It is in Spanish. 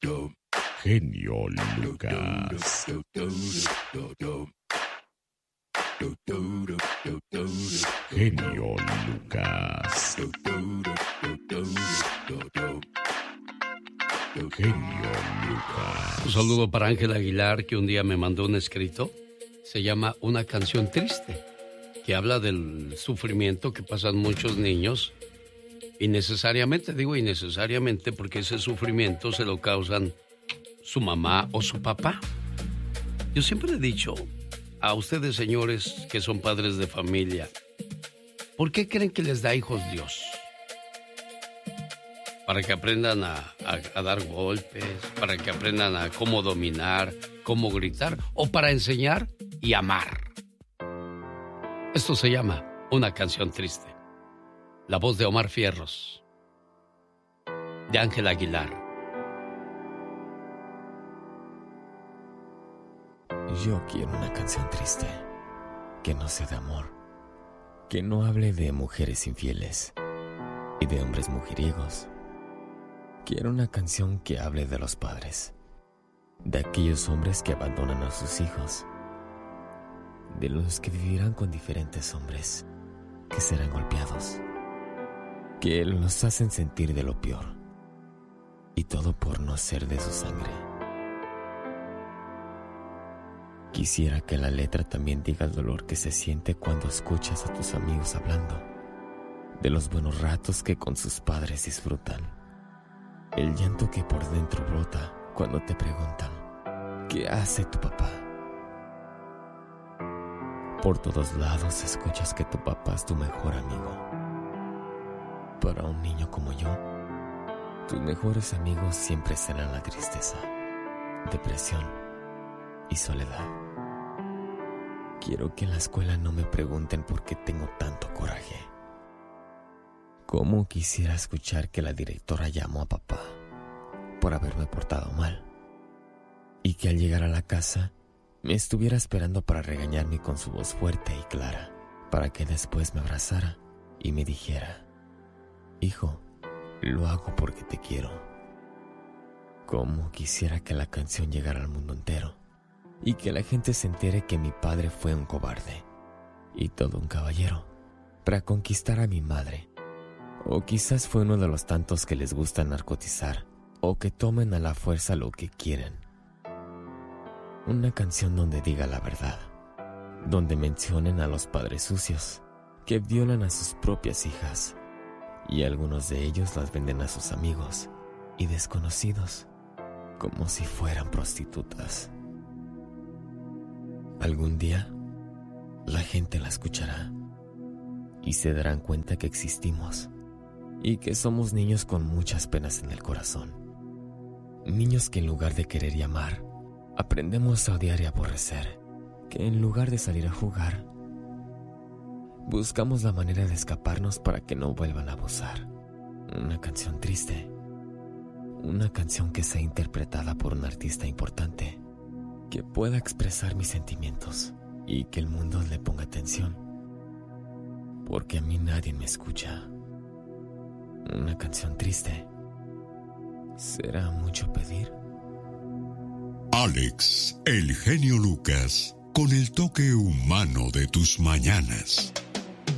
Genio Lucas. Genio Lucas. Genio Lucas. Un saludo para Ángel Aguilar, que un día me mandó un escrito. Se llama Una canción triste, que habla del sufrimiento que pasan muchos niños. Innecesariamente, digo innecesariamente, porque ese sufrimiento se lo causan su mamá o su papá. Yo siempre he dicho a ustedes, señores, que son padres de familia, ¿por qué creen que les da hijos Dios? Para que aprendan a dar golpes, para que aprendan a cómo dominar, cómo gritar, o para enseñar y amar. Esto se llama Una canción triste. La voz de Omar Fierros, de Ángel Aguilar. Yo quiero una canción triste, que no sea de amor, que no hable de mujeres infieles y de hombres mujeriegos. Quiero una canción que hable de los padres, de aquellos hombres que abandonan a sus hijos, de los que vivirán con diferentes hombres, que serán golpeados, que los hacen sentir de lo peor, y todo por no ser de su sangre. Quisiera que la letra también diga el dolor que se siente cuando escuchas a tus amigos hablando de los buenos ratos que con sus padres disfrutan, el llanto que por dentro brota cuando te preguntan ¿qué hace tu papá? Por todos lados escuchas que tu papá es tu mejor amigo. Para un niño como yo, tus mejores amigos siempre serán la tristeza, depresión y soledad. Quiero que en la escuela no me pregunten por qué tengo tanto coraje. Cómo quisiera escuchar que la directora llamó a papá por haberme portado mal, y que al llegar a la casa me estuviera esperando para regañarme con su voz fuerte y clara, para que después me abrazara y me dijera: hijo, lo hago porque te quiero. Cómo quisiera que la canción llegara al mundo entero y que la gente se entere que mi padre fue un cobarde y todo un caballero para conquistar a mi madre. O quizás fue uno de los tantos que les gusta narcotizar o que tomen a la fuerza lo que quieren. Una canción donde diga la verdad, donde mencionen a los padres sucios que violan a sus propias hijas, y algunos de ellos las venden a sus amigos y desconocidos como si fueran prostitutas. Algún día la gente la escuchará y se darán cuenta que existimos y que somos niños con muchas penas en el corazón. Niños que en lugar de querer y amar, aprendemos a odiar y aborrecer, que en lugar de salir a jugar, buscamos la manera de escaparnos para que no vuelvan a abusar. Una canción triste, una canción que sea interpretada por un artista importante, que pueda expresar mis sentimientos y que el mundo le ponga atención, porque a mí nadie me escucha. Una canción triste, ¿será mucho pedir? Alex, el genio Lucas, con el toque humano de tus mañanas.